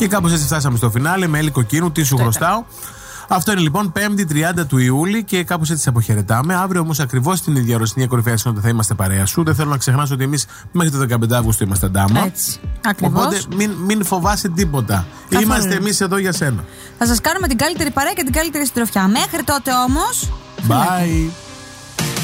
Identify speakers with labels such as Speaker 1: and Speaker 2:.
Speaker 1: Και κάπως έτσι φτάσαμε στο φινάλε με Έλλη Κοκκίνου. Τι σου χρωστάω. Αυτό είναι λοιπόν 5η 30 του Ιούλη και κάπως έτσι αποχαιρετάμε. Αύριο όμως ακριβώς στην ίδια Ρωσινία κορυφαία συνότητα θα είμαστε παρέα σου. Δεν θέλω να ξεχνάς ότι εμείς μέχρι το 15 Αύγουστο είμαστε ντάμα.
Speaker 2: Έτσι. Ακριβώς.
Speaker 1: Οπότε μην φοβάσαι τίποτα. Καθόλου. Είμαστε εμείς εδώ για σένα.
Speaker 2: Θα σας κάνουμε την καλύτερη παρέα και την καλύτερη συντροφιά. Μέχρι τότε όμως.
Speaker 1: Bye.